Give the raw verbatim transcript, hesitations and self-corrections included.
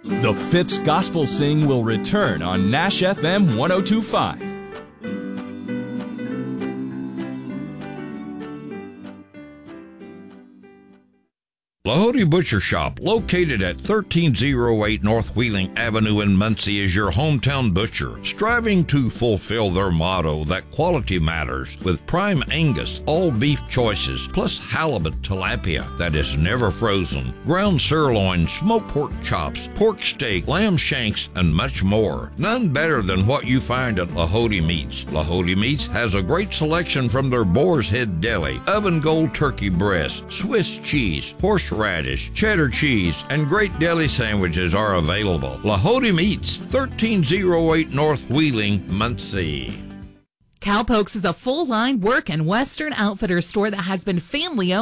The Phipps Gospel Sing will return on Nash F M one oh two point five. Lahode Butcher Shop, located at thirteen oh eight North Wheeling Avenue in Muncie, is your hometown butcher, striving to fulfill their motto that quality matters with prime Angus, all beef choices, plus halibut tilapia that is never frozen, ground sirloin, smoked pork chops, pork steak, lamb shanks, and much more. None better than what you find at Lahode Meats. Lahode Meats has a great selection from their Boar's Head Deli, oven gold turkey breast, Swiss cheese, horseradish, cheddar cheese, and great deli sandwiches are available. Lahode Meats, thirteen oh eight North Wheeling, Muncie. Cowpokes is a full-line work and Western Outfitter store that has been family-owned